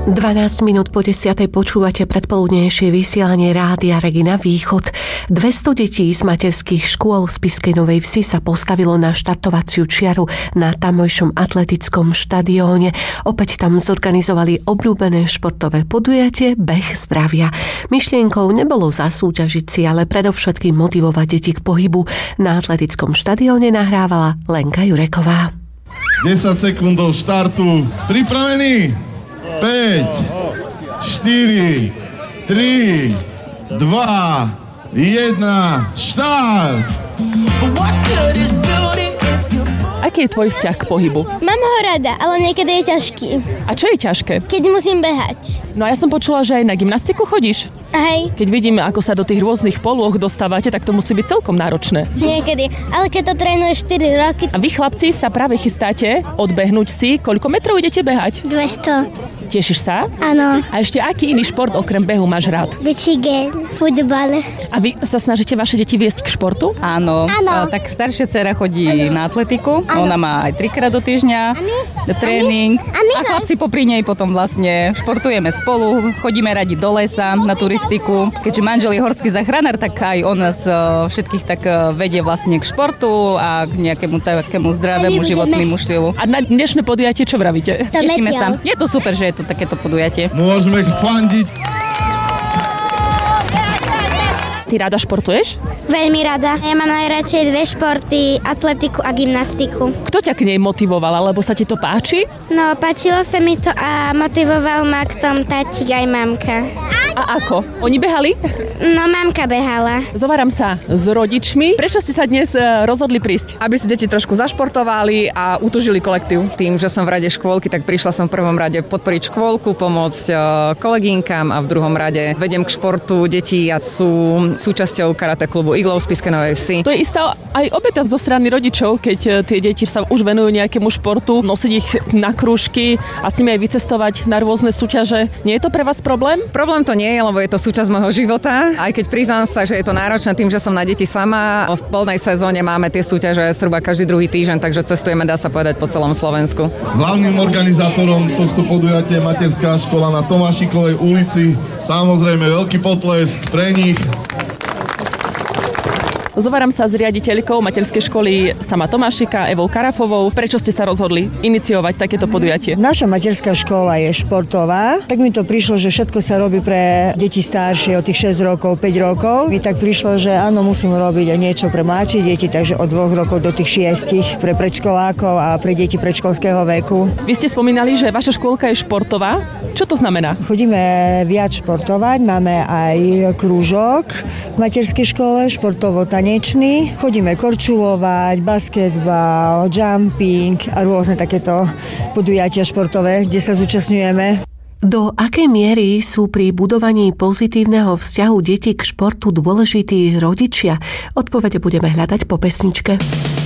12 minút po 10:00 počúvate predpoludnejšie vysielanie Rádia Regina Východ. 200 detí z materských škôl v Spišskej Novej Vsi sa postavilo na štartovaciu čiaru na tamojšom atletickom štadióne. Opäť tam zorganizovali obľúbené športové podujatie Beh zdravia. Myšlienkou nebolo zasúťažiť si, ale predovšetkým motivovať deti k pohybu. Na atletickom štadióne nahrávala Lenka Jureková. 10 sekúndov štartu. Pripravení? 5, 4, 3, 2, 1, štart! Aký je tvoj vzťah k pohybu? Mám ho rada, ale niekedy je ťažký. A čo je ťažké? Keď musím behať. No a ja som počula, že aj na gymnastiku chodíš. Hej. Keď vidíme, ako sa do tých rôznych polôch dostávate, tak to musí byť celkom náročné. Niekedy, ale keď to trénuješ 4 roky. A vy chlapci sa práve chystáte odbehnúť si. Koľko metrov idete behať? 200. Tešíš sa? Áno. A ešte aký iný šport okrem behu máš rád? Bicykel, futbal. A vy sa snažíte vaše deti viesť k športu? Áno. Tak staršia dcera chodí na atletiku. Áno. Ona má aj 3-krát do týždňa tréning. A chlapci popri nej potom vlastne športujeme spolu. Chodíme radi do lesa na turistiku. Keďže manžel je horský záchranár, tak aj on nás všetkých tak vedie vlastne k športu a k nejakému takému zdravému životnému štýlu. A na dnešné podujatie čo vravíte? Tešíme sa. Je to super, že je to takéto podujatie. Môžeme fandiť. Ty rada športuješ? Veľmi rada. Ja mám najradšej 2 športy, atletiku a gymnastiku. Kto ťa k nej motivoval, alebo sa ti to páči? No, páčilo sa mi to a motivoval ma k tomu tatík aj mamka. A ako? Oni behali? No, mamka behala. Zováram sa s rodičmi. Prečo ste sa dnes rozhodli prísť? Aby si deti trošku zašportovali a utužili kolektív. Tým, že som v rade škôlky, tak prišla som v prvom rade podporiť škôlku, pomôcť kolegínkam a v druhom rade vedem k športu detí a sú súčasťou karate klubu Iglov z Spišskej Novej Vsi. To je istá aj obeta zo strany rodičov, keď tie deti sa už venujú nejakému športu, nosiť ich na krúžky a s nimi aj vycestovať na rôzne súťaže. Nie je to pre vás problém? Problém to nie je, lebo je to súčasť môjho života. Aj keď priznám sa, že je to náročné tým, že som na deti sama. V plnej sezóne máme tie súťaže zhruba každý druhý týždeň, takže cestujeme, dá sa povedať, po celom Slovensku. Hlavným organizátorom tohto podujatia je materská škola na Tomášikovej ulici. Samozrejme veľký potlesk pre nich. Zováram sa s riaditeľkou materskej školy Sama Tomášika, Evou Karafovou. Prečo ste sa rozhodli iniciovať takéto podujatie? Naša materská škola je športová, tak mi to prišlo, že všetko sa robí pre deti staršie od tých 6 rokov, 5 rokov. Mi tak prišlo, že áno, musím robiť aj niečo pre mladšie deti, takže od 2 rokov do tých 6 pre predškolákov a pre deti predškolského veku. Vy ste spomínali, že vaša škôlka je športová. Čo to znamená? Chodíme viac športovať, máme aj krúžok v materskej škole, športovo-tanečný. Chodíme korčulovať, basketbal, jumping a rôzne takéto podujatia športové, kde sa zúčastňujeme. Do akej miery sú pri budovaní pozitívneho vzťahu detí k športu dôležití rodičia? Odpovede budeme hľadať po pesničke.